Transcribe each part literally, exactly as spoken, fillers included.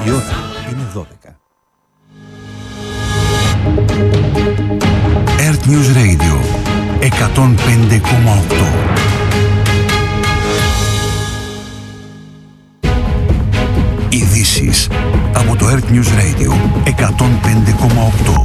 Η ώρα είναι δώδεκα. Earth News Radio εκατόν πέντε κόμμα οκτώ. Ειδήσεις από το Earth News Radio εκατόν πέντε κόμμα οκτώ.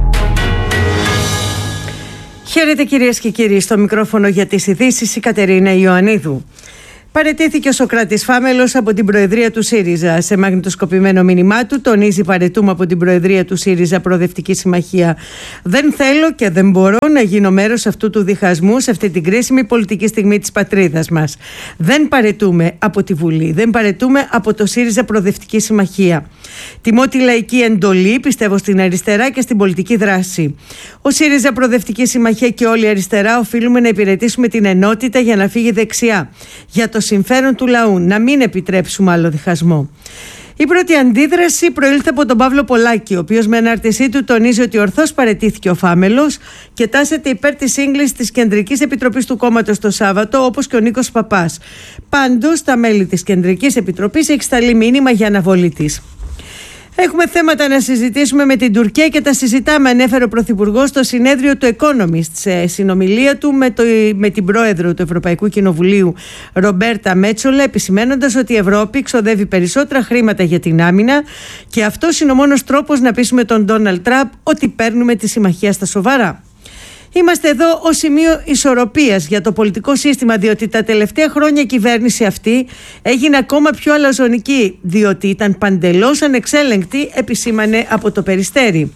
Χαίρετε κυρίες και κύριοι, στο μικρόφωνο για τις ειδήσεις η Κατερίνα Ιωαννίδου. Παραιτήθηκε ο Σωκράτης Φάμελος από την Προεδρία του ΣΥΡΙΖΑ. Σε μαγνητοσκοπημένο μήνυμά του τονίζει: παραιτούμε από την Προεδρία του ΣΥΡΙΖΑ Προοδευτική Συμμαχία. Δεν θέλω και δεν μπορώ να γίνω μέρος αυτού του διχασμού σε αυτή την κρίσιμη πολιτική στιγμή της πατρίδας μας. Δεν παραιτούμε από τη Βουλή, δεν παραιτούμε από το ΣΥΡΙΖΑ Προοδευτική Συμμαχία. Τιμώ τη λαϊκή εντολή, πιστεύω στην αριστερά και στην πολιτική δράση. Ο ΣΥΡΙΖΑ Προοδευτική Συμμαχία και όλη η αριστερά οφείλουμε να υπηρετήσουμε την ενότητα για να φύγει δεξιά. Για το συμφέρον του λαού, να μην επιτρέψουμε άλλο διχασμό. Η πρώτη αντίδραση προήλθε από τον Παύλο Πολάκη, ο οποίος με ανάρτησή του τονίζει ότι ορθώς παραιτήθηκε ο Φάμελος και τάσεται υπέρ της σύγκλησης της Κεντρικής Επιτροπής του κόμματος το Σάββατο, όπως και ο Νίκος Παπάς. Πάντως, στα μέλη της Κεντρικής Επιτροπής έχει σταλεί μήνυμα για αναβολή της. Έχουμε θέματα να συζητήσουμε με την Τουρκία και τα συζητάμε, ανέφερε ο Πρωθυπουργός στο συνέδριο του Economist σε συνομιλία του με, το, με την Πρόεδρο του Ευρωπαϊκού Κοινοβουλίου Ρομπέρτα Μέτσολα, επισημένοντας ότι η Ευρώπη ξοδεύει περισσότερα χρήματα για την άμυνα και αυτός είναι ο μόνος τρόπος να πείσουμε τον Ντόναλντ Τραμπ ότι παίρνουμε τη συμμαχία στα σοβαρά. Είμαστε εδώ ως σημείο ισορροπίας για το πολιτικό σύστημα, διότι τα τελευταία χρόνια η κυβέρνηση αυτή έγινε ακόμα πιο αλαζονική, διότι ήταν παντελώς ανεξέλεγκτη, επισήμανε από το Περιστέρι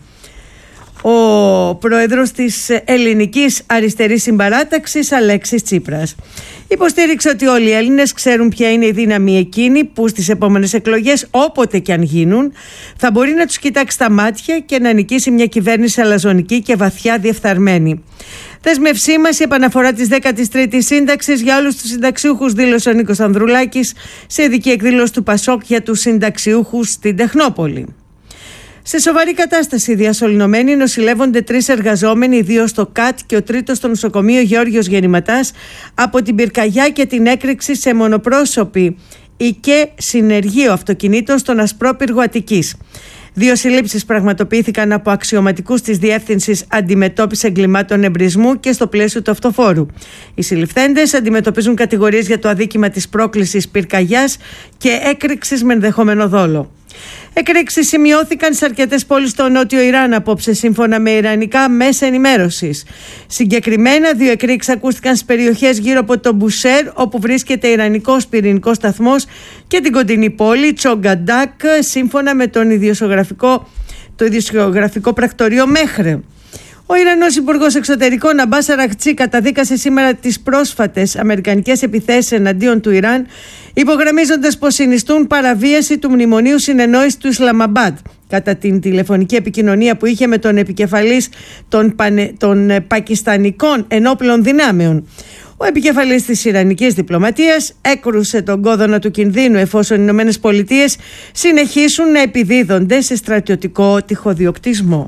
ο πρόεδρος της Ελληνικής Αριστερής Συμπαράταξης, Αλέξης Τσίπρας. Υποστήριξε ότι όλοι οι Έλληνες ξέρουν ποια είναι η δύναμη εκείνη που στις επόμενες εκλογές, όποτε και αν γίνουν, θα μπορεί να τους κοιτάξει στα μάτια και να νικήσει μια κυβέρνηση αλαζονική και βαθιά διεφθαρμένη. Δέσμευσή μας η επαναφορά της δέκατης τρίτης σύνταξης για όλους τους συνταξιούχους, δήλωσε ο Νίκος Ανδρουλάκης σε ειδική εκδήλωση του Πασόκ για τους συνταξιούχους στην Τεχνόπολη. Σε σοβαρή κατάσταση διασωληνωμένοι νοσηλεύονται τρεις εργαζόμενοι, δύο στο ΚΑΤ και ο τρίτος στο νοσοκομείο Γεώργιος Γεννηματάς, από την πυρκαγιά και την έκρηξη σε μονοπρόσωπη και συνεργείο αυτοκινήτων στον Ασπρόπυργο Αττικής. Δύο συλλήψεις πραγματοποιήθηκαν από αξιωματικούς της Διεύθυνσης Αντιμετώπισης Εγκλημάτων Εμπρισμού και στο πλαίσιο του αυτοφόρου. Οι συλληφθέντες αντιμετωπίζουν κατηγορίες για το αδίκημα της πρόκλησης πυρκαγιάς και έκρηξης με ενδεχόμενο δόλο. Εκρήξεις σημειώθηκαν σε αρκετές πόλεις στο νότιο Ιράν απόψε, σύμφωνα με ιρανικά μέσα ενημέρωσης. Συγκεκριμένα, δύο εκρήξεις ακούστηκαν στις περιοχές γύρω από το Μπουσέρ, όπου βρίσκεται ιρανικός πυρηνικός σταθμός, και την κοντινή πόλη Τσογκαντάκ, σύμφωνα με τον ιδιοσιογραφικό, το ιδιοσιογραφικό πρακτορείο Μέχρε. Ο Ιρανός Υπουργός Εξωτερικών Αμπάς Αραχτζή καταδίκασε σήμερα τις πρόσφατες αμερικανικές επιθέσεις εναντίον του Ιράν, υπογραμμίζοντας πως συνιστούν παραβίαση του Μνημονίου Συνεννόησης του Ισλαμαμπάντ κατά την τηλεφωνική επικοινωνία που είχε με τον επικεφαλής των, πανε, των πακιστανικών ενόπλων δυνάμεων. Ο επικεφαλής της Ιρανικής διπλωματίας έκρουσε τον κόδωνα του κινδύνου εφόσον οι Ηνωμένες Πολιτείες συνεχίσουν να επιδίδονται σε στρατιωτικό τυχοδιοκτισμό.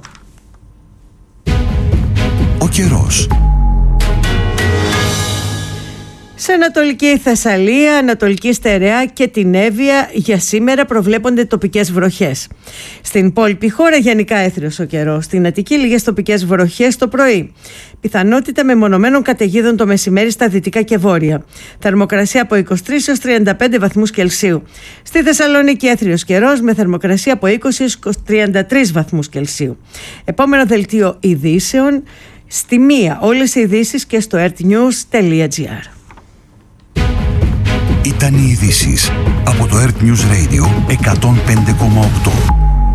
Ο καιρός. Σε Ανατολική Θεσσαλία, Ανατολική Στερεά και την Εύβοια για σήμερα προβλέπονται τοπικές βροχές. Στην υπόλοιπη χώρα γενικά έθριος ο καιρός. Στην Αττική λίγες τοπικές βροχές το πρωί. Πιθανότητα μεμονωμένων καταιγίδων το μεσημέρι στα δυτικά και βόρεια. Θερμοκρασία από είκοσι τρεις έως τριάντα πέντε βαθμούς Κελσίου. Στη Θεσσαλονίκη έθριος καιρός με θερμοκρασία από είκοσι έως τριάντα τρεις βαθμούς Κελσίου. Επόμενο δελτίο ειδήσεων στη μία. Όλες οι ειδήσεις και στο earthnews τελεία gr. Ήταν οι ειδήσεις από το Earth News Radio εκατόν πέντε κόμμα οκτώ.